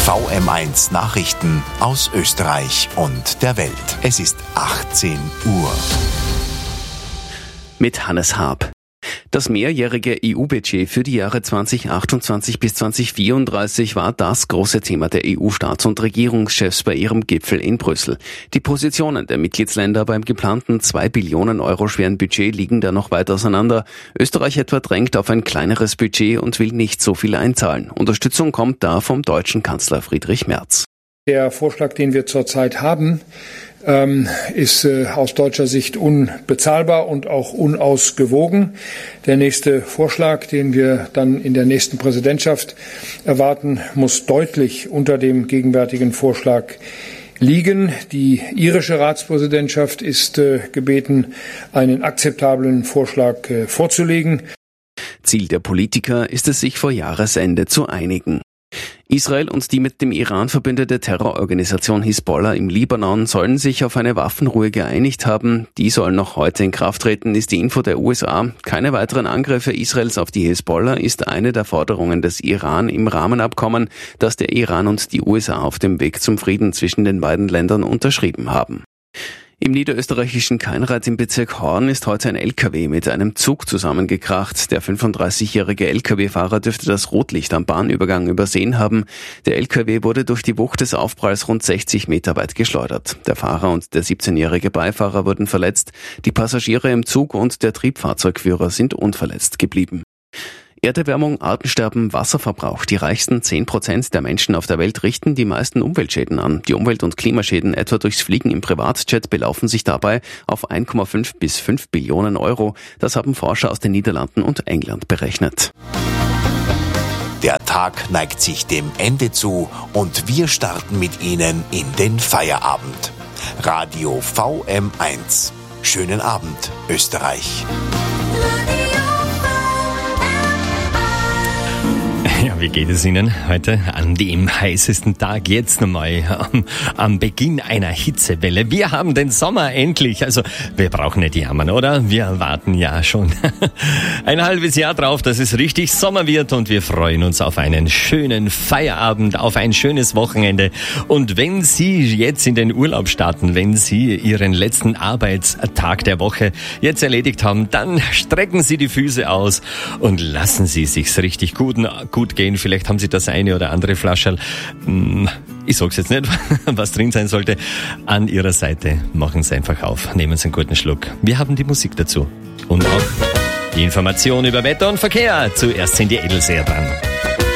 VM1 Nachrichten aus Österreich und der Welt. Es ist 18 Uhr. Mit Hannes Haab. Das mehrjährige EU-Budget für die Jahre 2028 bis 2034 war das große Thema der EU-Staats- und Regierungschefs bei ihrem Gipfel in Brüssel. Die Positionen der Mitgliedsländer beim geplanten 2 Billionen Euro schweren Budget liegen da noch weit auseinander. Österreich etwa drängt auf ein kleineres Budget und will nicht so viel einzahlen. Unterstützung kommt da vom deutschen Kanzler Friedrich Merz. Der Vorschlag, den wir zurzeit haben, ist aus deutscher Sicht unbezahlbar und auch unausgewogen. Der nächste Vorschlag, den wir dann in der nächsten Präsidentschaft erwarten, muss deutlich unter dem gegenwärtigen Vorschlag liegen. Die irische Ratspräsidentschaft ist gebeten, einen akzeptablen Vorschlag vorzulegen. Ziel der Politiker ist es, sich vor Jahresende zu einigen. Israel und die mit dem Iran verbündete Terrororganisation Hisbollah im Libanon sollen sich auf eine Waffenruhe geeinigt haben. Die soll noch heute in Kraft treten, ist die Info der USA. Keine weiteren Angriffe Israels auf die Hisbollah ist eine der Forderungen des Iran im Rahmenabkommen, das der Iran und die USA auf dem Weg zum Frieden zwischen den beiden Ländern unterschrieben haben. Im niederösterreichischen Keinrad im Bezirk Horn ist heute ein LKW mit einem Zug zusammengekracht. Der 35-jährige LKW-Fahrer dürfte das Rotlicht am Bahnübergang übersehen haben. Der LKW wurde durch die Wucht des Aufpralls rund 60 Meter weit geschleudert. Der Fahrer und der 17-jährige Beifahrer wurden verletzt. Die Passagiere im Zug und der Triebfahrzeugführer sind unverletzt geblieben. Erderwärmung, Artensterben, Wasserverbrauch. Die reichsten 10% der Menschen auf der Welt richten die meisten Umweltschäden an. Die Umwelt- und Klimaschäden etwa durchs Fliegen im Privatjet belaufen sich dabei auf 1,5 bis 5 Billionen Euro. Das haben Forscher aus den Niederlanden und England berechnet. Der Tag neigt sich dem Ende zu und wir starten mit Ihnen in den Feierabend. Radio VM1. Schönen Abend, Österreich. Ja, wie geht es Ihnen heute an dem heißesten Tag jetzt nochmal am Beginn einer Hitzewelle? Wir haben den Sommer endlich, also wir brauchen nicht jammern, oder? Wir warten ja schon ein halbes Jahr drauf, dass es richtig Sommer wird und wir freuen uns auf einen schönen Feierabend, auf ein schönes Wochenende. Und wenn Sie jetzt in den Urlaub starten, wenn Sie Ihren letzten Arbeitstag der Woche jetzt erledigt haben, dann strecken Sie die Füße aus und lassen Sie sich's richtig gut gehen. Vielleicht haben Sie das eine oder andere Flascherl, ich sag's jetzt nicht, was drin sein sollte, an Ihrer Seite. Machen Sie einfach auf, nehmen Sie einen guten Schluck. Wir haben die Musik dazu und auch die Information über Wetter und Verkehr. Zuerst sind die Edelseher dran.